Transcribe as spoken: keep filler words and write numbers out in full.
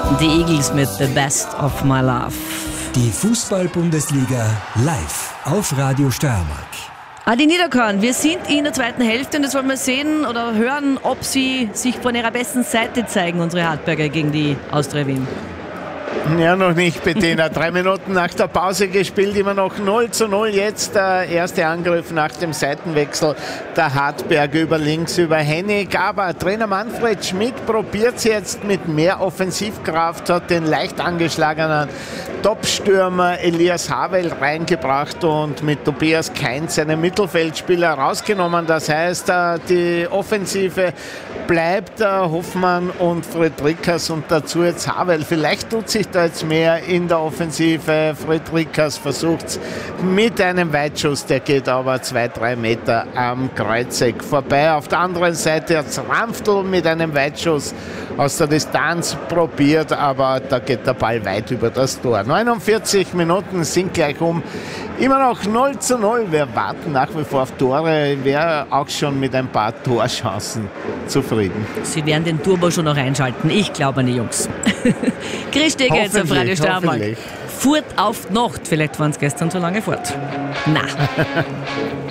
Die Eagles mit The Best of My Love. Die Fußball-Bundesliga live auf Radio Steiermark. Adi Niederkorn, wir sind in der zweiten Hälfte und jetzt wollen wir sehen oder hören, ob sie sich von ihrer besten Seite zeigen, unsere Hartberger gegen die Austria Wien. Ja, noch nicht, Bettina. Drei Minuten nach der Pause gespielt, immer noch null zu null. Jetzt der erste Angriff nach dem Seitenwechsel. Der Hartberg über links, über Hennig. Aber Trainer Manfred Schmidt probiert es jetzt mit mehr Offensivkraft, hat den leicht angeschlagenen Top-Stürmer Elias Havel reingebracht und mit Tobias Kainz seinen Mittelfeldspieler rausgenommen. Das heißt, die Offensive bleibt Hoffmann und Friedrichs und dazu jetzt Havel. Vielleicht tut sich da jetzt mehr in der Offensive. Friedrichs versucht es mit einem Weitschuss, der geht aber zwei, drei Meter am Kreuzeck vorbei. Auf der anderen Seite hat Ramftl mit einem Weitschuss aus der Distanz probiert, aber da geht der Ball weit über das Tor. neunundvierzig Minuten sind gleich um. Immer noch null zu null. Wir warten nach wie vor auf Tore. Wäre auch schon mit ein paar Torchancen zufrieden. Sie werden den Turbo schon noch einschalten. Ich glaube an die Jungs. Chris Steger jetzt auf Radio Steiermark. Furt auf Nacht. Vielleicht waren es gestern so lange fort. Na.